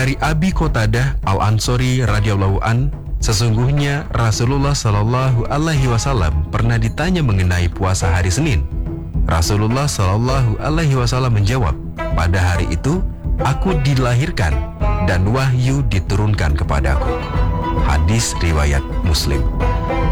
Dari Abi Qatadah Al-Ansori radhiyallahu an, sesungguhnya Rasulullah Shallallahu Alaihi Wasallam pernah ditanya mengenai puasa hari Senin. Rasulullah Shallallahu Alaihi Wasallam menjawab, pada hari itu aku dilahirkan dan wahyu diturunkan kepadaku. Hadis riwayat Muslim.